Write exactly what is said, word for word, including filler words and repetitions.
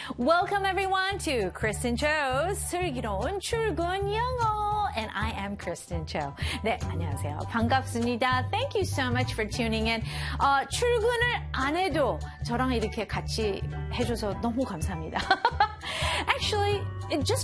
Welcome everyone to Kristen Cho's 슬기로운 출근 영어. And I am Kristen Cho. 네, 안녕하세요. 반갑습니다. Thank you so much for tuning in. 어, 출근을 안 해도 저랑 이렇게 같이 해줘서 너무 감사합니다. Actually, just